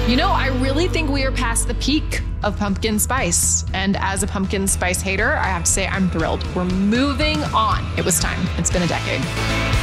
You know, I really think we are past the peak of pumpkin spice. And as a pumpkin spice hater, I have to say I'm thrilled. We're moving on. It was time. It's been a decade.